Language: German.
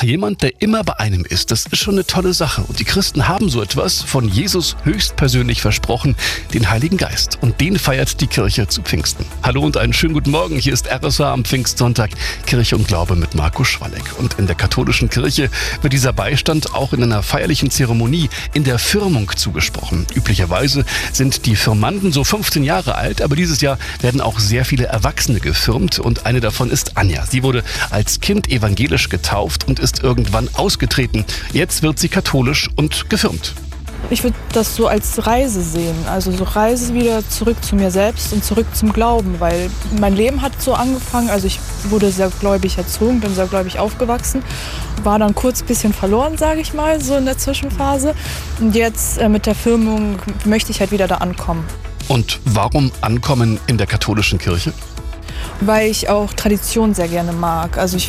jemand, der immer bei einem ist, das ist schon eine tolle Sache. Und die Christen haben so etwas von Jesus höchstpersönlich versprochen, den Heiligen Geist. Und den feiert die Kirche zu Pfingsten. Hallo und einen schönen guten Morgen. Hier ist RSA am Pfingstsonntag, Kirche und Glaube mit Marco Schwalleck. Und in der katholischen Kirche wird dieser Beistand auch in einer feierlichen Zeremonie in der Firmung zugesprochen. Üblicherweise sind die Firmanden so 15 Jahre alt, aber dieses Jahr werden auch sehr viele Erwachsene gefirmt und eine davon ist Anja. Sie wurde als Kind evangelisch getauft und ist irgendwann ausgetreten. Jetzt wird sie katholisch und gefirmt. Ich würde das so als Reise sehen, also so Reise wieder zurück zu mir selbst und zurück zum Glauben, weil mein Leben hat so angefangen, also ich wurde sehr gläubig erzogen, bin sehr gläubig aufgewachsen, war dann kurz ein bisschen verloren, sage ich mal, so in der Zwischenphase und jetzt mit der Firmung möchte ich halt wieder da ankommen. Und warum ankommen in der katholischen Kirche? Weil ich auch Tradition sehr gerne mag. Also ich